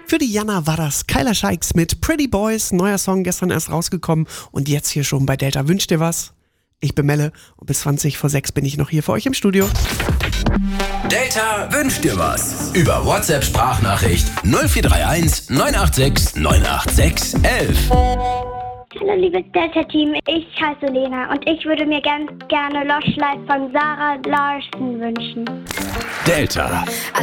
Für die Jana war das Kyla Scheiks mit Pretty Boys. Neuer Song, gestern erst rausgekommen und jetzt hier schon bei Delta. Wünscht dir was? Ich bin Melle und bis 20:06 bin ich noch hier für euch im Studio. Delta wünscht dir was. Über WhatsApp-Sprachnachricht 0431 986 986 11. Hallo liebes Delta-Team, ich heiße Lena und ich würde mir ganz gerne Lost Life von Sarah Larsen wünschen. Delta.